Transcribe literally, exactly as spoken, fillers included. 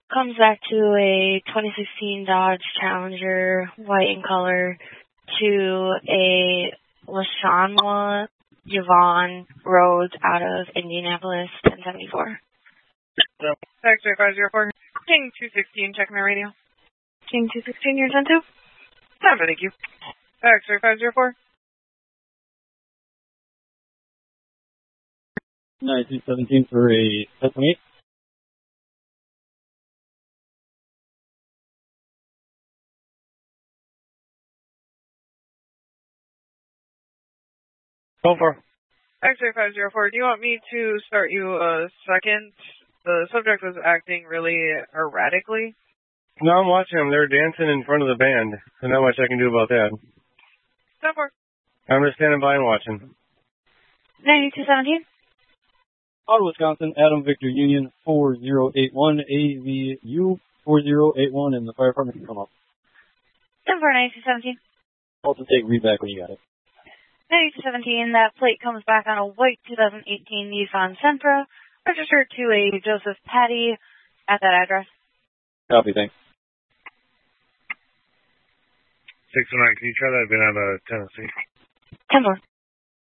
Comes back to a twenty sixteen Dodge Challenger, white in color, to a LaShawnwa Javon Rhodes out of Indianapolis, ten seventy-four. X-ray five zero four, King two sixteen, check my radio. King two sixteen, you're ten two? Time, thank you. X-ray five zero four. nineteen seventeen for a Sesame. Go for. X-ray five zero four, do you want me to start you a second? The subject was acting really erratically. No, I'm watching them. They're dancing in front of the band. So not much I can do about that. Stop for. I'm just standing by and watching. ninety-two seventeen. Ottawa, Wisconsin, Adam Victor Union four zero eight one, A V U four zero eight one, and the fire department can come up. ten four, ninety-two seventeen. Also take read back when you got it. ninety-two seventeen, that plate comes back on a white two thousand eighteen Nissan Sentra, registered to a Joseph Patty at that address. Copy, thanks. six oh nine, can you try that? I've been out of Tennessee. ten four.